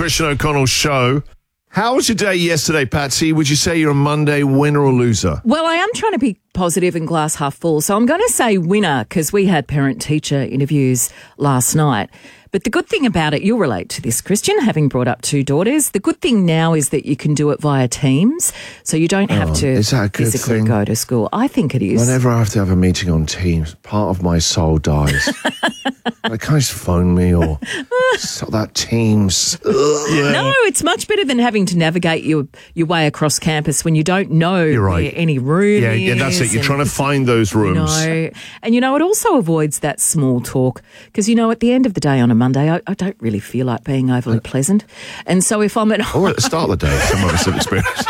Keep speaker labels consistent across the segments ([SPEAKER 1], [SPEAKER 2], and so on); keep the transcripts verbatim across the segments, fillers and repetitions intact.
[SPEAKER 1] Christian O'Connell Show. How was your day yesterday, Patsy? Would you say you're a Monday winner or loser?
[SPEAKER 2] Well, I am trying to be positive and glass half full, so I'm going to say winner because we had parent-teacher interviews last night. But the good thing about it, you'll relate to this, Christian, having brought up two daughters. The good thing now is that you can do it via Teams, so you don't have
[SPEAKER 1] Oh,
[SPEAKER 2] to
[SPEAKER 1] is that a good
[SPEAKER 2] physically
[SPEAKER 1] thing?
[SPEAKER 2] go to school. I think it is.
[SPEAKER 1] Whenever I have to have a meeting on Teams, part of my soul dies. Like, can you just phone me or so that Teams? Ugh.
[SPEAKER 2] No, it's much better than having to navigate your, your way across campus when you don't know
[SPEAKER 1] You're right.
[SPEAKER 2] where any room
[SPEAKER 1] Yeah,
[SPEAKER 2] is.
[SPEAKER 1] yeah, that's it. You're
[SPEAKER 2] and-
[SPEAKER 1] trying to find those rooms.
[SPEAKER 2] No. And, you know, it also avoids that small talk because, you know, at the end of the day on a Monday, I, I don't really feel like being overly pleasant. And so if I'm at home...
[SPEAKER 1] Or at the start of the day, some of us have experienced.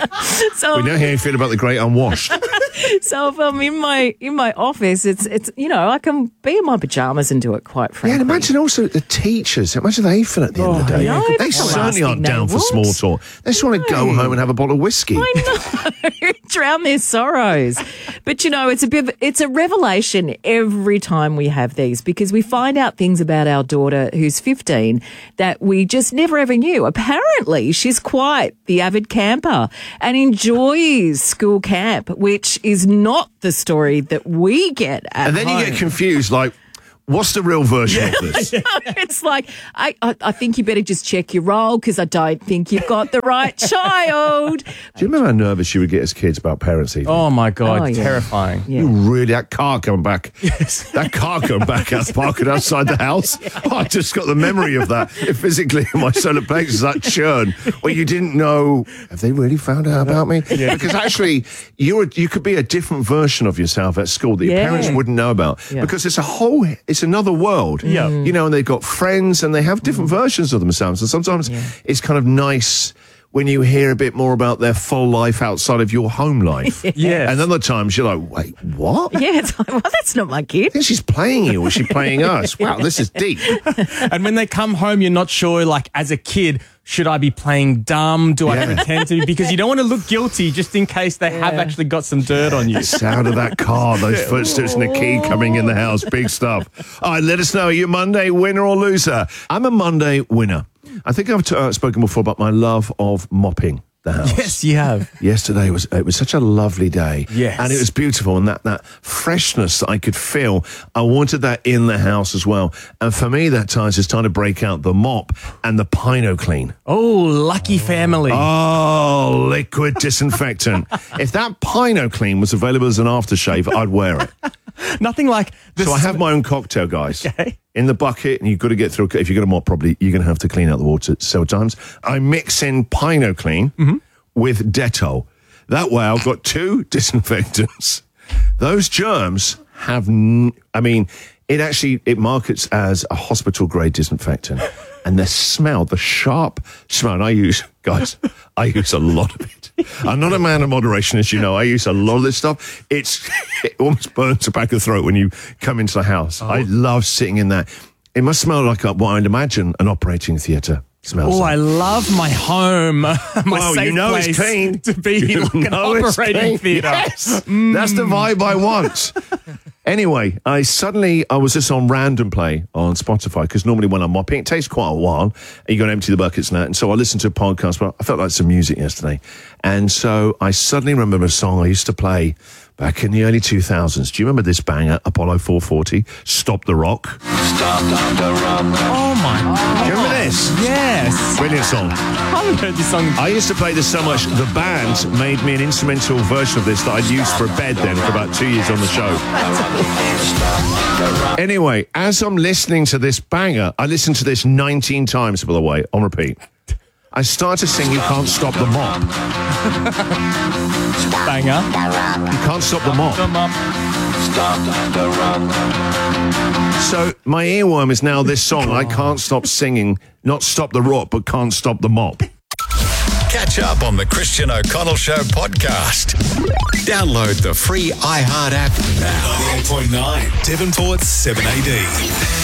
[SPEAKER 2] so,
[SPEAKER 1] We know how you feel about the great unwashed.
[SPEAKER 2] so if I'm in my in my office, it's, it's you know, I can be in my pyjamas and do it quite frankly.
[SPEAKER 1] Yeah, and imagine also the teachers. Imagine they feel at the end of the day.
[SPEAKER 2] no,
[SPEAKER 1] they
[SPEAKER 2] that's the last
[SPEAKER 1] certainly
[SPEAKER 2] thing
[SPEAKER 1] aren't
[SPEAKER 2] they
[SPEAKER 1] down for
[SPEAKER 2] want.
[SPEAKER 1] small talk. They just want to go home and have a bottle of whiskey.
[SPEAKER 2] I know, drown their sorrows. But, you know, it's a bit of, it's a revelation every time we have these because we find out things about our daughter who's fifteen that we just never ever knew. Apparently, she's quite the avid camper and enjoys school camp, which is not the story that we get at
[SPEAKER 1] And then
[SPEAKER 2] home.
[SPEAKER 1] you get confused, like, what's the real version of this?
[SPEAKER 2] It's like, I, I, I think you better just check your roll because I don't think you've got the right child.
[SPEAKER 1] Do you remember how nervous you would get as kids about parents' evening?
[SPEAKER 3] Oh, my God.
[SPEAKER 2] Oh, yeah.
[SPEAKER 3] Terrifying.
[SPEAKER 2] Yeah.
[SPEAKER 1] You really, that car coming back. Yes. That car coming back out the parking outside the house. Oh, I just got the memory of that physically in my solar plexus, that churn where you didn't know, have they really found out about me? Yeah. Because actually, you were, you could be a different version of yourself at school that your
[SPEAKER 2] Yeah.
[SPEAKER 1] parents wouldn't know about.
[SPEAKER 2] Yeah.
[SPEAKER 1] Because it's a whole, it's another world.
[SPEAKER 3] Yeah.
[SPEAKER 1] You know, and they've got friends and they have different versions of themselves. And sometimes it's kind of nice when you hear a bit more about their full life outside of your home life.
[SPEAKER 3] Yes.
[SPEAKER 1] And other times you're like, wait, what?
[SPEAKER 2] Yeah, it's like, well, that's not my kid.
[SPEAKER 1] I think she's playing you or is she playing us? Wow, this is deep.
[SPEAKER 3] And when they come home, you're not sure, like, as a kid, should I be playing dumb? Do I
[SPEAKER 1] Yeah.
[SPEAKER 3] pretend to be? Because you don't want to look guilty just in case they have actually got some dirt on you.
[SPEAKER 1] Sound of that car, those footsteps and the key coming in the house. Big stuff. All right, let us know. Are you a Monday winner or loser? I'm a Monday winner. I think I've t- uh, spoken before about my love of mopping the house.
[SPEAKER 3] Yes, you have.
[SPEAKER 1] Yesterday was it was such a lovely day.
[SPEAKER 3] Yes.
[SPEAKER 1] And it was beautiful, and that, that freshness that I could feel, I wanted that in the house as well. And for me that time is time to break out the mop and the Pino Clean.
[SPEAKER 3] Oh, lucky family.
[SPEAKER 1] Oh, liquid disinfectant. If that Pino Clean was available as an aftershave, I'd wear it.
[SPEAKER 3] Nothing like this.
[SPEAKER 1] So I have my own cocktail, guys,
[SPEAKER 3] Okay.
[SPEAKER 1] in the bucket, and you've got to get through. If you're going to mop properly, you're going to have to clean out the water several times. I mix in Pino Clean with Dettol. That way, I've got two disinfectants. Those germs have, n- I mean, it actually it markets as a hospital grade disinfectant, and the smell, the sharp smell. And I use, guys, I use a lot of it. I'm not a man of moderation, as you know. I use a lot of this stuff. It's it almost burns the back of the throat when you come into the house. I love sitting in that. It must smell like a, what I'd imagine an operating theatre smells
[SPEAKER 3] Oh,
[SPEAKER 1] like.
[SPEAKER 3] I love my home. My
[SPEAKER 1] Well,
[SPEAKER 3] safe
[SPEAKER 1] you know
[SPEAKER 3] place
[SPEAKER 1] it's clean.
[SPEAKER 3] to be
[SPEAKER 1] You
[SPEAKER 3] like an
[SPEAKER 1] know it's
[SPEAKER 3] operating
[SPEAKER 1] clean.
[SPEAKER 3] theatre.
[SPEAKER 1] Yes, that's the vibe I want. Anyway, I suddenly, I was just on Random Play on Spotify, because normally when I'm mopping, it takes quite a while, and you've got to empty the buckets and that. And so I listened to a podcast, but I felt like some music yesterday. And so I suddenly remember a song I used to play back in the early two thousands. Do you remember this banger, Apollo four forty, Stop the Rock?
[SPEAKER 3] Oh, my God.
[SPEAKER 1] Do you remember this?
[SPEAKER 3] Yes.
[SPEAKER 1] Brilliant song.
[SPEAKER 3] I haven't heard this song.
[SPEAKER 1] I used to play this so much, the band made me an instrumental version of this that I'd used for a bed then for about two years on the show. Anyway, as I'm listening to this banger, I listened to this nineteen times, by the way, on repeat. I started to sing You Can't Stop the Mop.
[SPEAKER 3] Banger.
[SPEAKER 1] You Can't Stop the Mop.
[SPEAKER 3] Come up.
[SPEAKER 1] So my earworm is now this song, I Can't Stop Singing, not Stop the Rock, but Can't Stop the Mop.
[SPEAKER 4] Catch up on the Christian O'Connell Show podcast. Download the free iHeart app now.
[SPEAKER 5] ninety-eight point nine Devonport's seven A D.